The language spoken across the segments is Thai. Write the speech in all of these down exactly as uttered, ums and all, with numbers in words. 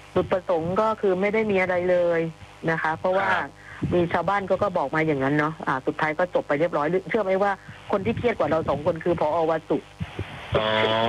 จุดประสงค์ก็คือไม่ได้มีอะไรเลยนะคะเพราะว่ามีชาวบ้านก็ก็บอกมาอย่างนั้นเนาะอ่าสุดท้ายก็จบไปเรียบร้อยเชื่อไหมว่าคนที่เครียดกว่าเราสองคนคือผอ.วสุอ๋อ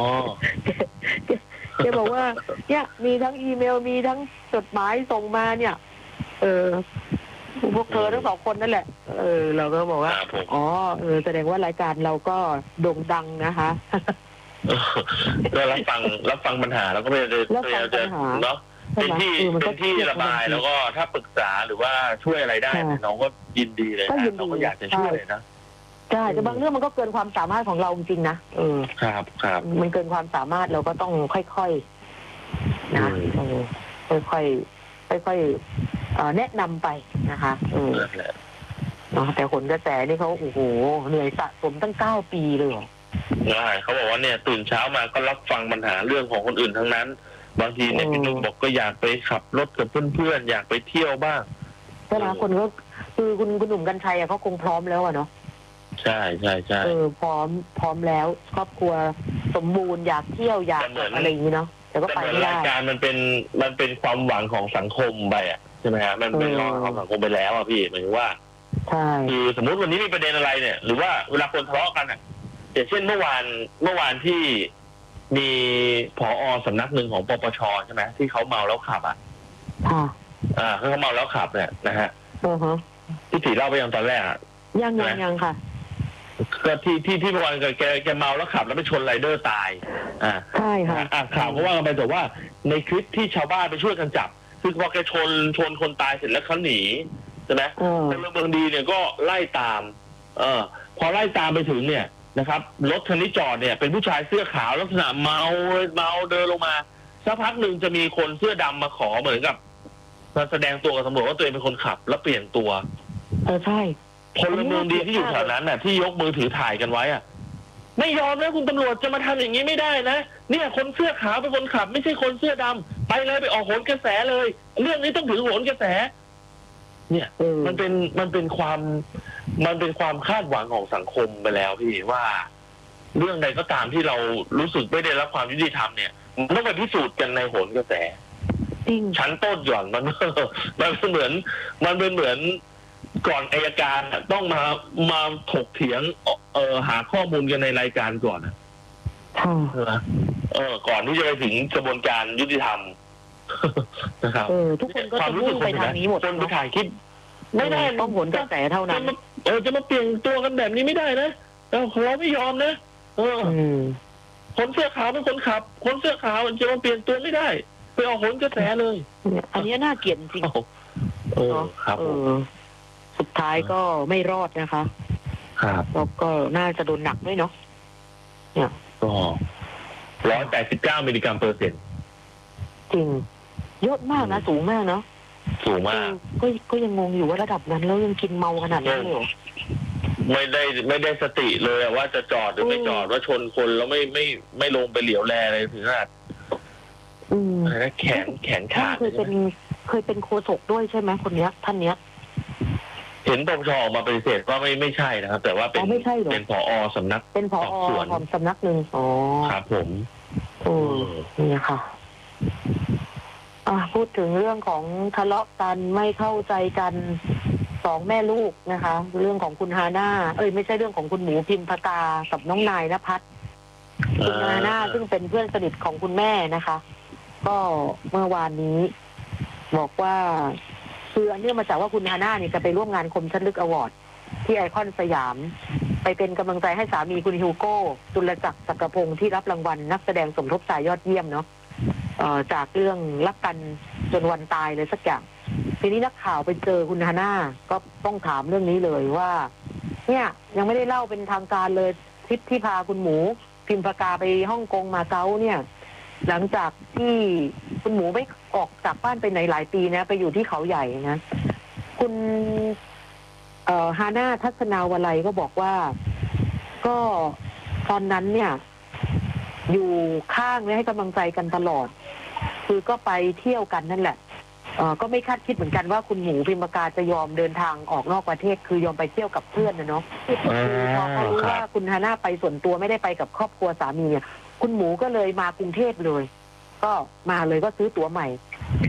แกบอกว่าเนี่ยมีทั้งอีเมลมีทั้งจดหมายส่งมาเนี่ยเออพวกเธอทั้งสองคนนั่นแหละเออเราก็บอกว่าอ๋อเออแสดงว่ารายการเราก็โด่งดังนะคะก็รับฟังรับฟังปัญหาแล้วก็พยายามจะพยายามจะเนาะเป็นที่เป็นที่ระบายแล้วก็ถ้าปรึกษาหรือว่าช่วยอะไรได้น้องก็ยินดีเลยนะน้องก็อยากจะช่วยนะใช่แต่บางเรื่องมันก็เกินความสามารถของเราจริงๆนะเออครับครับมันเกินความสามารถเราก็ต้องค่อยๆนะค่อยๆค่อยๆแนะนำไปนะคะเออแต่ผลกระแสนี่เขาโอ้โหเหนื่อยสะสมตั้งเก้าปีเลยใช่เขาบอกว่าเนี่ยตื่นเช้ามาก็รับฟังปัญหาเรื่องของคนอื่นทั้งนั้นบางทีเนี่ยพี่นุ่มบอกก็อยากไปขับรถกับเพื่อนๆอยากไปเที่ยวบ้างใช่ไหมคนก็คือคุณคุณหนุ่มกรรชัยเขาคงพร้อมแล้วอะเนาะใช่ใช่ใช่เออพร้อมพร้อมแล้วครอบครัวสมบูรณ์อยากเที่ยวอยากอะไรอย่างนี้เนาะแต่ก็ไปไม่ได้รายการมันเป็นมันเป็นความหวังของสังคมไปอ่ะใช่ไหมฮะมันเป็นความหวังของสังคมไปแล้วอ่ะพี่หมายถึงว่าใช่คือสมมติวันนี้มีประเด็นอะไรเนี่ยหรือว่าเวลาคนทะเลาะกันอ่ะอย่างเช่นเมื่อวานเมื่อวานที่มีผอ.สำนักหนึ่งของปปช.ใช่ไหมที่เขาเมาแล้วขับอ่ะค่ะอ่าเขาเมาแล้วขับเนี่ยนะฮะอือฮะที่ถีเล่าไปยังตอนแรกอ่ะยังยังยังค่ะก็ที่ที่ที่เมื่อวานแกแกเมาแล้วขับแล้วไปชนไรเดอร์ตายอ่าใช่ค่ะอ่าข่าวก็ว่ากันไปแต่ว่าในคลิปที่ชาวบ้านไปช่วยกันจับคือพอแกชนชนคนตายเสร็จแล้วเขาหนีใช่ไหมพลเมืองดีเนี่ยก็ไล่ตามเออพอไล่ตามไปถึงเนี่ยนะครับรถคันนี้จอดเนี่ยเป็นผู้ชายเสื้อขาวลักษณะเมาเมาเดินลงมาสักพักหนึ่งจะมีคนเสื้อดำมาขอเหมือนกับมาแสดงตัวกับตำรวจว่าตัวเองเป็นคนขับแล้วเปลี่ยนตัวเออใช่พลเมืองดีที่อยู่แถวนั้นน่ะที่ยกมือถือถ่ายกันไว้อ่ะไม่ยอมนะคุณตำรวจจะมาทำอย่างนี้ไม่ได้นะเนี่ยคนเสื้อขาวเป็นคนขับไม่ใช่คนเสื้อดำไปเลยไปออกโหนกระแสเลยเรื่องนี้ต้องถือโหนกระแสเนี่ยมันเป็นมันเป็นความมันเป็นความคาดหวังของสังคมไปแล้วพี่ว่าเรื่องใดก็ตามที่เรารู้สึกไม่ได้รับความยุติธรรมเนี่ยมันต้องไปพิสูจน์กันในโหนกระแสชั้นต้นก่อนมันมันเป็นเหมือนมันเป็นเหมือนก่อนอัยการต้องมามาถกเถียงเอ่อหาข้อมูลกันในรายการก่อนใช่ไหมเออก่อนที่จะไปถึงกระบวนการยุติธรรมนะครับเออทุกคนก็จะมุ่งไปทางนี้หมดคนไปถ่ายคลิปไม่ได้ต้องผลกระแสเท่านั้นเออจะมาเปลี่ยนตัวกันแบบนี้ไม่ได้นะเราเราไม่ยอมนะเออคนเสื้อขาวเป็นคนขับคนเสื้อขาวมันจะมาเปลี่ยนตัวไม่ได้ไปออกผลกระแสเลยอันนี้น่าเกลียดจริงเออครับสุดท้ายก็ไม่รอดนะคะครับแล้วก็น่าจะโดนหนักด้วยเนาะเนี่ยก็ร้อยแปดสิบเก้ามิลลิกรัมเปอร์เซ็นต์จริงเยอะมากนะสูงมากเนาะสูงมากก็ก็ยังงงอยู่ว่าระดับนั้นแล้วยังกินเมาขนาดนั้นเลยไม่ได้ไม่ได้สติเลยว่าจะจอดหรือไม่จอดว่าชนคนแล้วไม่ไม่ไม่ลงไปเหลียวแลเลยถึงขนาดอะไรแขนแขนขาดเคยเป็นเคยเป็นโฆษกด้วยใช่ไหมคนเนี้ยท่านเนี้ยเห็นปปชออกมาปฏิเสธว่าไม่ไม่ใช่นะครับแต่ว่าเป็นเป็นผอ.สำนักเป็นผอ.ของสำนักหนึ่งอ๋อครับผมโอ้นี่ค่ะอ่ะพูดถึงเรื่องของทะเลาะกันไม่เข้าใจกันสองแม่ลูกนะคะเรื่องของคุณฮาน่าเอ้ยไม่ใช่เรื่องของคุณหมูพิมพกากับน้องนายณภัทรคุณฮาน่าซึ่งเป็นเพื่อนสนิทของคุณแม่นะคะก็เมื่อวานนี้บอกว่าคืออันเนื่องมาจากว่าคุณฮาน่าเนี่ยจะไปร่วมงานคมชัดลึกอวอร์ดที่ไอคอนสยามไปเป็นกำลังใจให้สามีคุณฮิวโก้จุลจักรศักดิ์พงศ์ที่รับรางวัลนักแสดงสมทบชายยอดเยี่ยมเนาะจากเรื่องรักกันจนวันตายเลยสักอย่างทีนี้นักข่าวไปเจอคุณฮาน่าก็ต้องถามเรื่องนี้เลยว่าเนี่ยยังไม่ได้เล่าเป็นทางการเลยทริปที่พาคุณหมูพิมพกาไปฮ่องกงมาเก๊าเนี่ยหลังจากที่คุณหมูไม่ออกจากบ้านไปไหนหลายปีนะไปอยู่ที่เขาใหญ่นะคุณเอ่อฮาน่าทัศนาวลัยก็บอกว่าก็ตอนนั้นเนี่ยอยู่ข้างและให้กำลังใจกันตลอดคือก็ไปเที่ยวกันนั่นแหละเอ่อก็ไม่คาดคิดเหมือนกันว่าคุณหมูพิมพกาจะยอมเดินทางออกนอกประเทศคือยอมไปเที่ยวกับเพื่อนนะเนาะคือพอเขารู้ว่าคุณฮาน่าไปส่วนตัวไม่ได้ไปกับครอบครัวสามีเนี่ยคุณหมูก็เลยมากรุงเทพเลยก็มาเลยก็ซื้อตั๋วใหม่